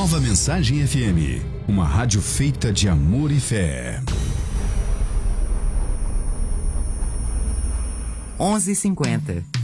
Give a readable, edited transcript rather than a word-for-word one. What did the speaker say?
Nova Mensagem FM, uma rádio feita de amor e fé. 11h50.